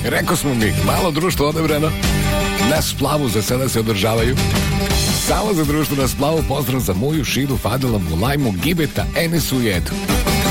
Rekao smo mi, malo društvo odebrano. Na Splavu za sada se održavaju. Samo za društvo na Splavu pozdrav za Muju, Šidu, Fadila, Bulajmu, Gibeta, Enesu i Edu.